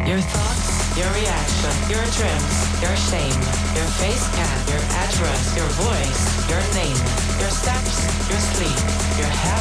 Your thoughts, your reaction, your dreams, your shame, your face cam, your address, your voice, your name, your steps, your sleep, your habits.